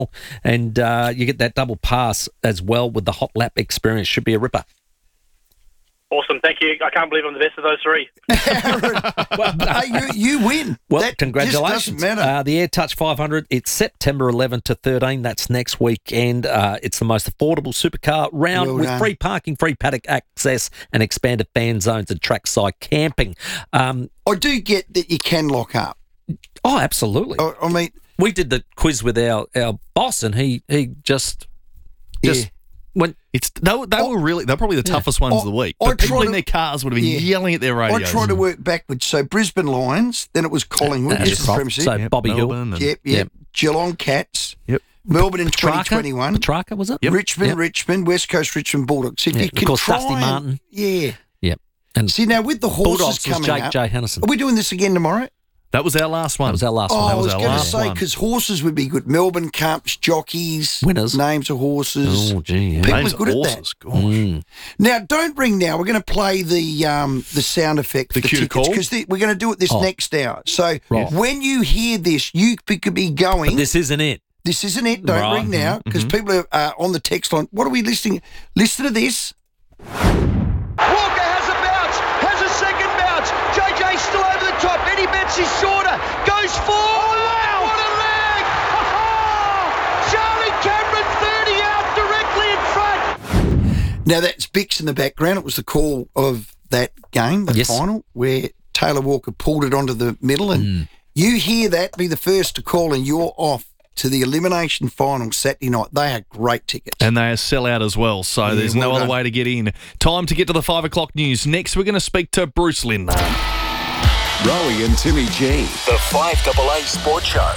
And you get that double pass as well with the hot lap experience. Should be a ripper. Awesome, thank you. I can't believe I'm the best of those three. Hey, you win. Well, that congratulations. Just doesn't matter. The AirTouch 500, it's September 11 to 13. That's next weekend. It's the most affordable supercar round with free parking, free paddock access, and expanded fan zones and trackside camping. I do get that you can lock up. Oh, absolutely. I mean, we did the quiz with our boss, and he just went. They were probably the toughest ones of the week. But people in their cars would have been yelling at their radios. I tried to work backwards. So Brisbane Lions, then it was Collingwood, supremacy. So Bobby Hill. Yep. Geelong Cats. Yep. Melbourne in 2021. Petrarca, was it? Yep. Richmond, West Coast Richmond Bulldogs. If you can of course, Dusty Martin. Yeah. Yep. And see, now with the horses Bulldogs coming was up, Jay Hennison. are we doing this again tomorrow? That was our last one. That was our last one. I was our going to last say, one. because horses would be good. Melbourne Cups, jockeys, winners, names of horses. Oh, gee, yeah. People Names are good of at horses, that. gosh. Now, don't ring now. We're going to play the sound effect for The cue to tickets call? because we're going to do it this next hour. So when you hear this, you could be going. But this isn't it. This isn't it. Don't ring now because people are on the text line. What are we listening? Listen to this. Walker has a bounce, has a second bounce. JJ still over the top. Eddie Betts is shorter. Goes forward. Oh, wow. What a leg. Charlie Cameron 30 out directly in front. Now, that's Bix in the background. It was the call of that game, the final, where Taylor Walker pulled it onto the middle. And you hear that, be the first to call, and you're off to the elimination final Saturday night. They are great tickets. And they are sell-out as well, so there's no other way to get in. Time to get to the 5 o'clock news. Next, we're going to speak to Bruce Lindner. Rowie and Timmy G. The 5AA Sports Show.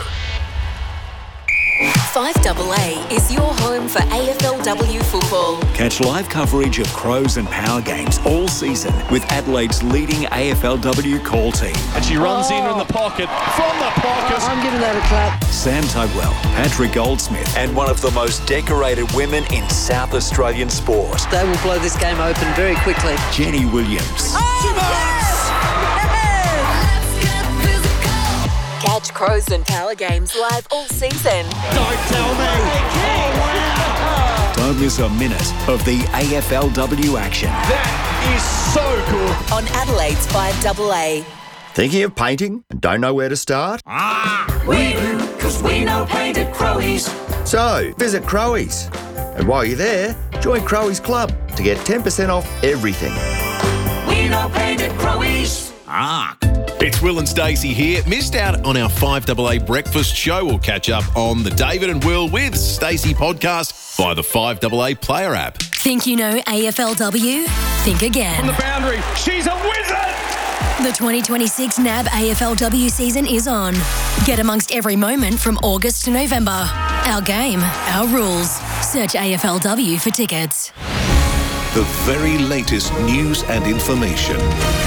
5AA is your home for AFLW football. Catch live coverage of Crows and Power games all season with Adelaide's leading AFLW call team. And she runs in the pocket, from the pocket. I'm giving that a clap. Sam Tugwell, Patrick Goldsmith, and one of the most decorated women in South Australian sport, They will blow this game open very quickly. Jenny Williams. Catch Crows and Power games live all season. Don't tell me. Don't miss a minute of the AFLW action. That is so good. On Adelaide's 5AA. Thinking of painting and don't know where to start? We do, because we know paint at Crowies. So, visit Crowies. And while you're there, join Crowies Club to get 10% off everything. We know paint at Crowies. It's Will and Stacey here. Missed out on our 5AA breakfast show? We'll catch up on the David and Will with Stacey podcast via the 5AA player app. Think you know AFLW? Think again. From the boundary, she's a wizard! The 2026 NAB AFLW season is on. Get amongst every moment from August to November. Our game, our rules. Search AFLW for tickets. The very latest news and information.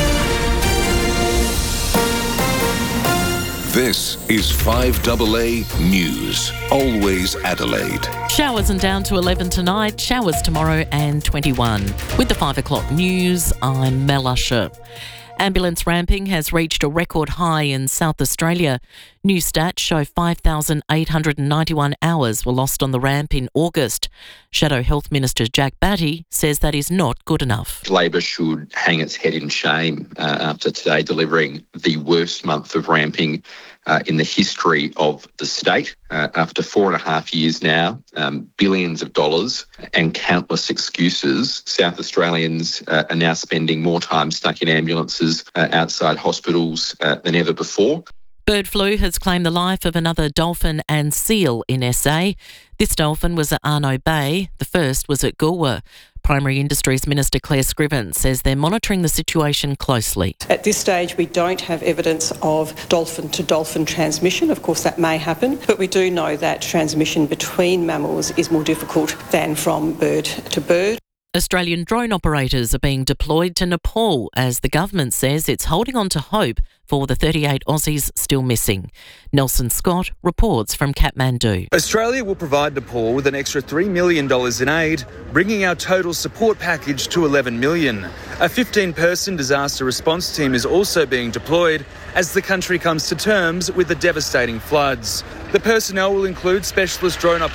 This is 5AA News. Always Adelaide. Showers and down to 11 tonight, showers tomorrow and 21. With the 5 o'clock news, I'm Mel Usher. Ambulance ramping has reached a record high in South Australia. New stats show 5,891 hours were lost on the ramp in August. Shadow Health Minister Jack Batty says that is not good enough. Labor should hang its head in shame after today delivering the worst month of ramping in the history of the state. After 4.5 years now, billions of dollars and countless excuses, South Australians are now spending more time stuck in ambulances outside hospitals than ever before. Bird flu has claimed the life of another dolphin and seal in SA. This dolphin was at Arno Bay. The first was at Goolwa. Primary Industries Minister Claire Scriven says they're monitoring the situation closely. At this stage, we don't have evidence of dolphin-to-dolphin transmission. Of course, that may happen, but we do know that transmission between mammals is more difficult than from bird to bird. Australian drone operators are being deployed to Nepal as the government says it's holding on to hope for the 38 Aussies still missing. Nelson Scott reports from Kathmandu. Australia will provide Nepal with an extra $3 million in aid, bringing our total support package to $11 million. A 15-person disaster response team is also being deployed as the country comes to terms with the devastating floods. The personnel will include specialist drone operators